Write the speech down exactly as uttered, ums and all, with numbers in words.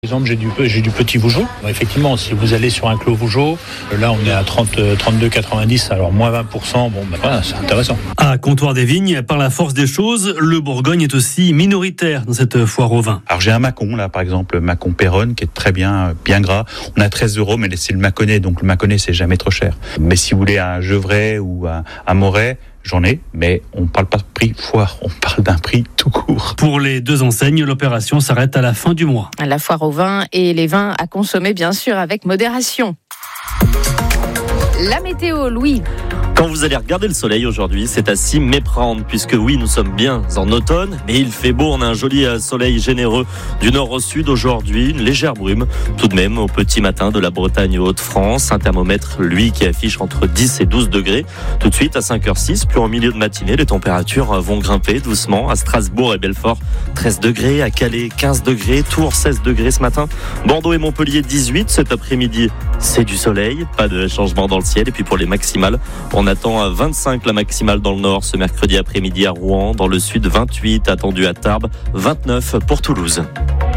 Par exemple, j'ai du, j'ai du petit Vougeot. Effectivement, si vous allez sur un clos Vougeot, là on est à trente, trente-deux quatre-vingt-dix, alors moins vingt pour cent, bon ben voilà, c'est intéressant. À Comptoir des Vignes, par la force des choses, le Bourgogne est aussi minoritaire dans cette foire au vin. Alors j'ai un Mâcon là, par exemple, Mâcon Péronne, qui est très bien, bien gras. On a treize euros, mais c'est le Mâconnais, donc le Mâconnais c'est jamais trop cher. Mais si vous voulez un Gevrey ou un, un Moret, j'en ai, mais on ne parle pas de prix foire, on parle d'un prix tout court. Pour les deux enseignes, l'opération s'arrête à la fin du mois. La foire au vin et les vins à consommer, bien sûr, avec modération. La météo, Louis. Quand vous allez regarder le soleil aujourd'hui, c'est à s'y méprendre, puisque oui, nous sommes bien en automne, mais il fait beau, on a un joli soleil généreux du nord au sud aujourd'hui, une légère brume tout de même au petit matin de la Bretagne aux Hauts-de-France, un thermomètre, lui, qui affiche entre dix et douze degrés. Tout de suite, à cinq heures six, puis en milieu de matinée, les températures vont grimper doucement, à Strasbourg et Belfort, treize degrés, à Calais, quinze degrés, Tours, seize degrés ce matin, Bordeaux et Montpellier, dix-huit, cet après-midi, c'est du soleil, pas de changement dans le ciel, et puis pour les maximales, on attend à vingt-cinq la maximale dans le nord ce mercredi après-midi à Rouen. Dans le sud, vingt-huit attendu à Tarbes, vingt-neuf pour Toulouse.